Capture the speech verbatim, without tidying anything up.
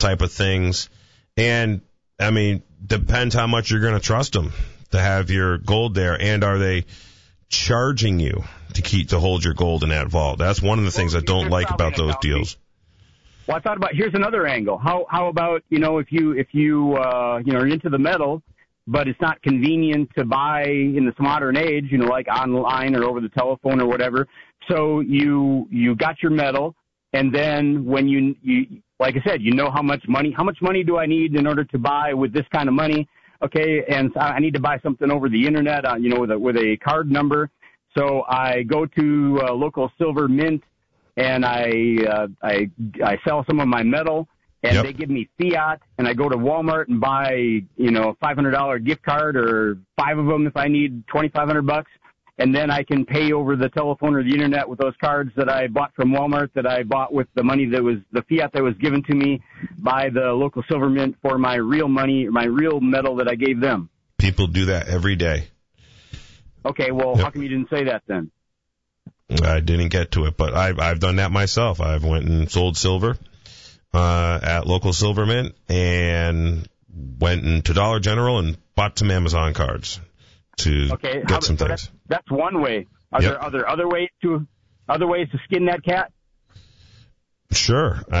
type of things. And, I mean, depends how much you're going to trust them to have your gold there. And are they charging you to keep to hold your gold in that vault? That's one of the things I don't like about those deals. Well, I thought about, here's another angle. How how about, you know, if you if you uh, you know, are into the metal, but it's not convenient to buy in this modern age, you know, like online or over the telephone or whatever. So you you got your metal, and then when you you like I said, you know how much money how much money do I need in order to buy with this kind of money? Okay, and I need to buy something over the internet, uh, you know, with a with a card number. So I go to a local silver mint, and I uh, I I sell some of my metal, and yep. they give me fiat, and I go to Walmart and buy, you know, a five hundred dollars gift card or five of them if I need twenty-five hundred bucks, and then I can pay over the telephone or the internet with those cards that I bought from Walmart, that I bought with the money that was the fiat that was given to me by the local silver mint for my real money, my real metal that I gave them. People do that every day. Okay, well, yep. How come you didn't say that then? I didn't get to it, but I've I've done that myself. I've went and sold silver uh, at local silver mint, and went into Dollar General and bought some Amazon cards to okay, get how, some so things. That's, that's one way. Are yep. there other other ways to other ways to skin that cat? Sure.